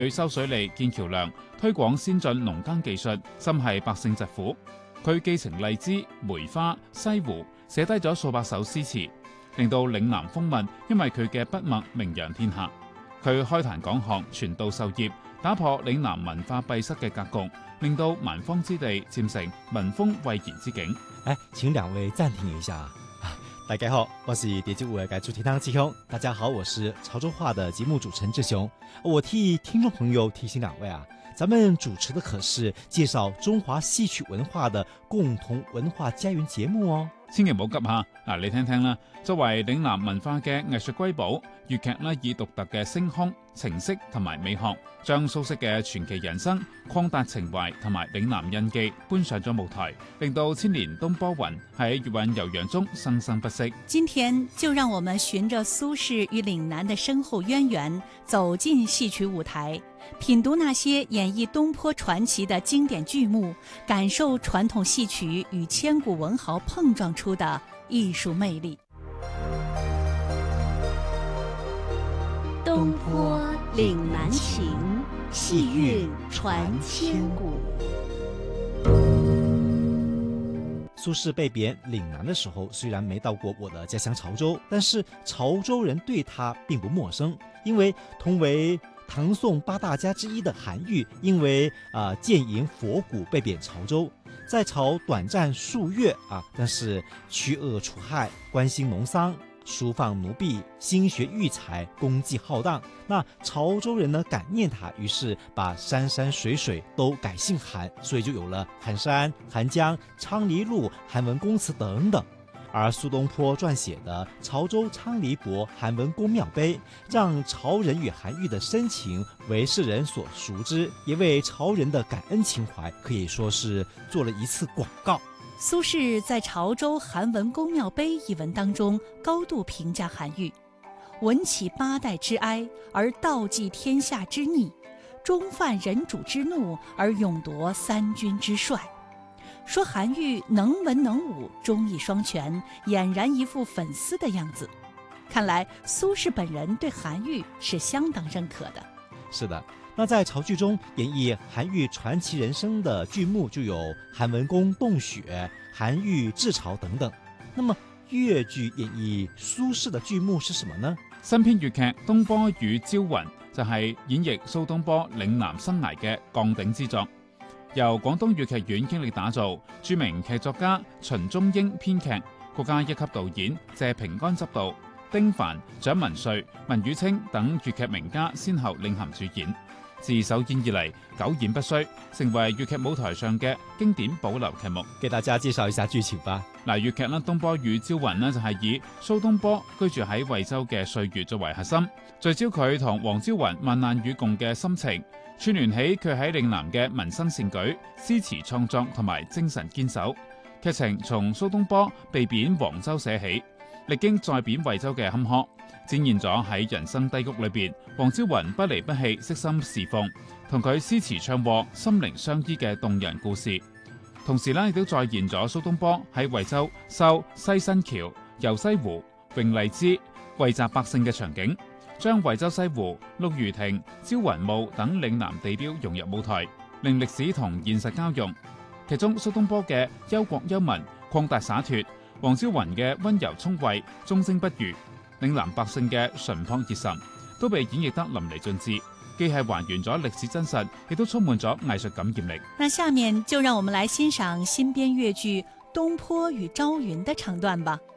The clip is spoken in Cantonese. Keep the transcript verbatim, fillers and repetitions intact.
佢修水利、建橋梁，推廣先進農耕技術，心繫百姓疾苦。佢寄情荔枝、梅花、西湖，寫低咗數百首詩詞，令到嶺南風物因為佢嘅筆墨名揚天下。佢開壇講學，傳道授業，打破嶺南文化閉塞嘅格局，令到蠻荒之地漸成民風蔚然之景。 哎，請兩位暫停一下。大家好，我是蝶之舞嘅主持人志雄。大家好，我是潮州話的節目主持人志雄。我替聽眾朋友提醒兩位啊，咱們主持的可是介紹中華戲曲文化的共同文化家園節目哦。 千祈唔好急下，嗱，你聽聽啦。作為嶺南文化嘅藝術瑰寶，粵劇呢以獨特嘅聲腔、情色同埋美學，將蘇軾嘅傳奇人生、曠達情懷同埋嶺南印記搬上咗舞台，令到千年東坡雲喺粵韻悠揚中生生不息。 今天就讓我們循着蘇軾與嶺南的深厚淵源，走進戲曲舞台，品讀那些演繹東坡傳奇的經典劇目，感受傳統戲曲與千古文豪碰撞出的藝術魅力。 東坡嶺南情，戲韻傳千古。 蘇軾被貶嶺南的時候，雖然沒到過我的家鄉潮州，但是潮州人對他並不陌生，因為同為唐宋八大家之一的韓愈，因為啊諫迎佛骨被貶潮州，在朝短暫數月啊，但是驅惡除害，關心農桑，疏放奴婢，興學育才，功績浩蕩。那潮州人呢感念他，於是把山山水水都改姓韓，所以就有了韓山、韓江、昌黎路、韓文公祠等等。而蘇東坡撰寫的潮州昌黎伯韓文公廟碑，讓潮人與韓愈的深情為世人所熟知，也為潮人的感恩情懷可以說是做了一次廣告。 蘇軾在潮州韓文公廟碑一文當中高度評價韓愈，聞其八代之哀而悼濟天下之逆，終犯人主之怒而勇奪三軍之帥。說韓愈能文能武，忠義雙全，儼然一副粉絲的樣子。看來蘇軾本人對韓愈是相當認可的。 是的，那在潮劇中演繹韓愈傳奇人生的劇目就有韓文公洞穴、韓愈治潮等等。那麼粵劇演繹蘇軾的劇目是什麼呢？ 新編粵劇《東坡與朝雲》就係、是、演繹蘇東坡嶺南生涯嘅鋼鼎之作。由廣東粵劇院傾力打造，著名劇作家秦中英編劇，國家一級導演謝平安執導，丁凡、蔣文瑞、文宇清等粵劇名家先後領銜主演。自首演以嚟，久演不衰，成為粵劇舞台上嘅經典保留劇目。 給大家介紹一下劇情吧。 嗱，粵劇呢《東坡與朝雲》呢就係以蘇東坡居住喺惠州嘅歲月作為核心，聚焦佢同黃朝雲萬難與共嘅心情，串聯起佢喺嶺南嘅民生善舉、詩詞創作同埋精神堅守。劇情從蘇東坡被貶黃州寫起，歷經再貶惠州嘅坎坷，展現咗喺人生低谷裏邊，黃朝雲不離不棄、悉心侍奉，同佢詩詞唱和、心靈相依嘅動人故事。同時呢，亦都再現咗蘇東坡喺惠州修西新橋、遊西湖、詠荔枝、惠澤百姓嘅場景，將惠州西湖、陸虞亭、朝雲暮等嶺南地標融入舞台，令歷史同現實交融。其中蘇東坡嘅憂國憂民、曠達灑脫，黃朝雲嘅溫柔聰慧、忠貞不渝，嶺南百姓嘅淳樸熱忱，都被演繹得淋漓盡致，既係還原咗歷史真實，亦都充滿咗藝術感染力。 那下面就讓我們來欣賞新編粵劇《東坡與朝雲》的唱段吧。